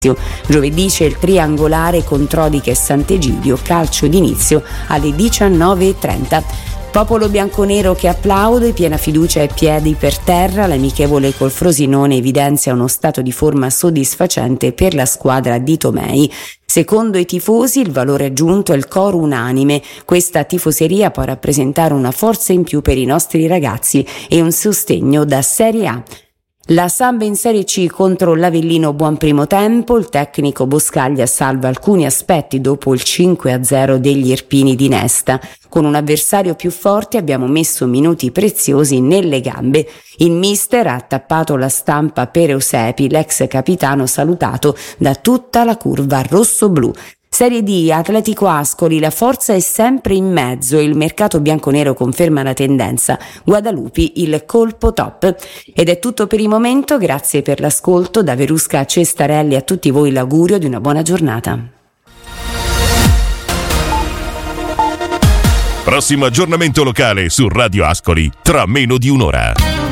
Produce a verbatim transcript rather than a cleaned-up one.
Giovedì c'è il triangolare con Trodica e Sant'Egidio, calcio d'inizio alle diciannove e trenta. Popolo bianconero che applaude, piena fiducia e piedi per terra. L'amichevole col Frosinone evidenzia uno stato di forma soddisfacente per la squadra di Tomei. Secondo i tifosi il valore aggiunto è il coro unanime. Questa tifoseria può rappresentare una forza in più per i nostri ragazzi e un sostegno da Serie A. La Sambe in Serie C contro l'Avellino, buon primo tempo. Il tecnico Boscaglia salva alcuni aspetti dopo il cinque a zero degli Irpini di Nesta. Con un avversario più forte abbiamo messo minuti preziosi nelle gambe. Il mister ha tappato la stampa per Eusepi, l'ex capitano salutato da tutta la curva rossoblù. Serie D, Atletico Ascoli, la forza è sempre in mezzo, il mercato bianconero conferma la tendenza, Guadalupi il colpo top. Ed è tutto per il momento, grazie per l'ascolto, da Verusca a Cestarelli a tutti voi l'augurio di una buona giornata. Prossimo aggiornamento locale su Radio Ascoli tra meno di un'ora.